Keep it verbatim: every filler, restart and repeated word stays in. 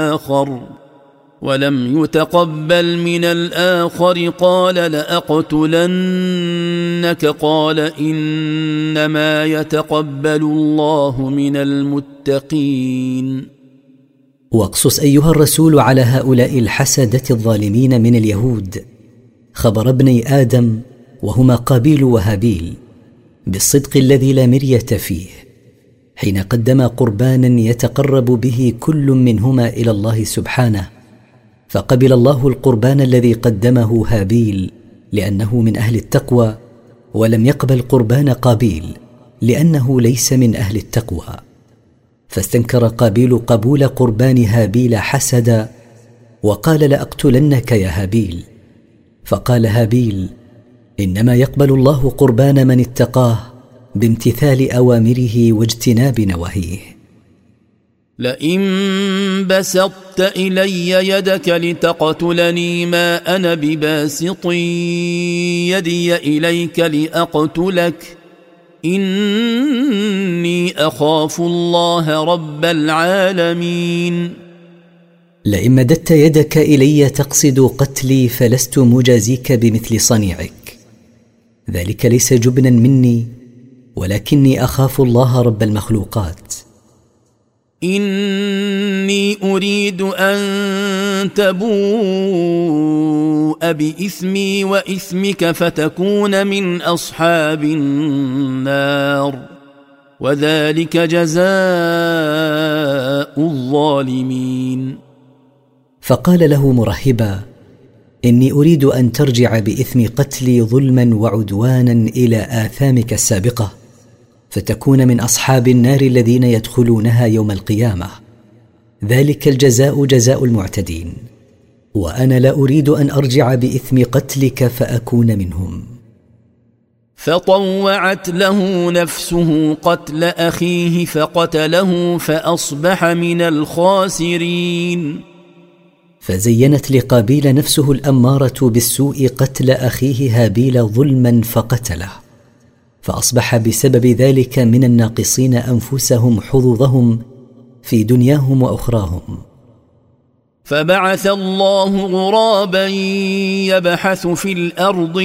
آخر ولم يتقبل من الآخر قال لأقتلنك قال إنما يتقبل الله من المتقين. واقصص أيها الرسول على هؤلاء الحسدة الظالمين من اليهود خبر ابني آدم وهما قابيل وهابيل بالصدق الذي لا مرية فيه، حين قدما قربانا يتقرب به كل منهما إلى الله سبحانه، فقبل الله القربان الذي قدمه هابيل لأنه من أهل التقوى، ولم يقبل قربان قابيل لأنه ليس من أهل التقوى. فاستنكر قابيل قبول قربان هابيل حسدا وقال لأقتلنك يا هابيل. فقال هابيل إنما يقبل الله قربان من اتقاه بامتثال أوامره واجتناب نواهيه. لئن بسطت إلي يدك لتقتلني ما أنا بباسط يدي إليك لأقتلك إني أخاف الله رب العالمين. لئن مددت يدك إلي تقصد قتلي فلست مجازيك بمثل صنيعك، ذلك ليس جبنا مني ولكني أخاف الله رب المخلوقات. إني أريد أن تبوء بإثمي وإثمك فتكون من أصحاب النار وذلك جزاء الظالمين. فقال له مرحبا إني أريد أن ترجع بإثم قتلي ظلما وعدوانا إلى آثامك السابقة فتكون من أصحاب النار الذين يدخلونها يوم القيامة، ذلك الجزاء جزاء المعتدين، وأنا لا أريد أن أرجع بإثم قتلك فأكون منهم. فطوعت له نفسه قتل أخيه فقتله فأصبح من الخاسرين. فزينت لقابيل نفسه الأمارة بالسوء قتل أخيه هابيل ظلما فقتله، فأصبح بسبب ذلك من الناقصين أنفسهم حظوظهم في دنياهم وأخراهم. فبعث الله غرابا يبحث في الأرض